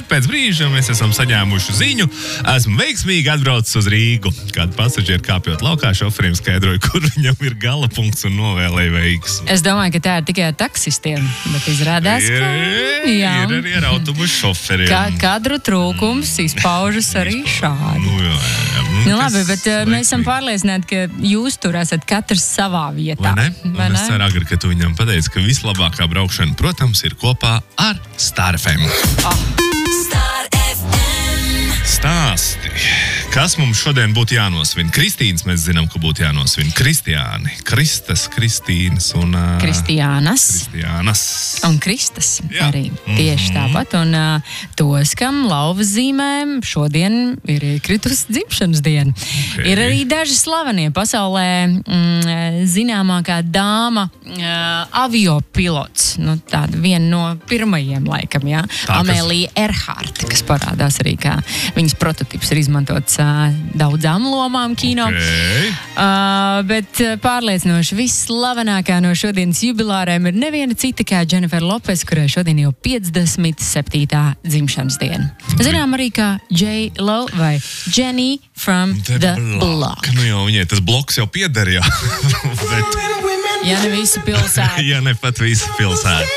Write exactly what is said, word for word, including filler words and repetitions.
pēc brīža mēs esam saņēmuši ziņu. Esmu veiksmīgi atbraucis uz Rīgu. Kādu pasažieru kāpjot laukā, šoferim skaidroju, kur viņam ir gala punkts un novēlēja veiksmi. Es domāju, ka tā ir tikai ar taksistiem, bet izrādās, ir, ka jā. Ir arī ar autobusu šoferiem. Ka, kadru trūkums izpaužas arī šādi. Nu, jā, jā. Nu, nu, labi, bet uh, mēs esam pārliecināti, ka jūs tur esat katrs savā vietā. Vai ne? Vai un es ceru, Agri, ka tu viņam pateici, ka vislabākā braukšana, protams, ir kopā ar Star F M. Ah. Star F M. Stāsti. Kas mums šodien būtu jānosvin? Kristīnas mēs zinām, ka būtu jānosvin. Kristiāni, Kristas, Kristīnas un... Uh, Kristiānas. Kristiānas. Un Kristas Jā. arī tieši Mhm. tāpat. Un uh, tos, kam lauvas zīmēm šodien ir iekritusi dzimšanas diena. Okay. Ir arī daži slavenie pasaulē mm, zināmākā dāma uh, aviopilots. Nu, tāda viena no pirmajiem laikam, jā. Tā, kas- Amēlija Erhārta, kas parādās arī kā viņas prototips ir izmantots uh, daudzām lomām kino. Okay. Uh, bet uh, pārliecinoši visslavenākā no šodienas jubilārēm ir neviena cita kā Jennifer Lopez, kurai šodien jau piecdesmit septītā dzimšanas diena. Zinām arī kā J-Lo vai Jenny from the, the block. Nu jau viņai tas bloks jau pieder, jā. Bet, Ja ne visa pilsēta. ja ne pat visa pilsēta.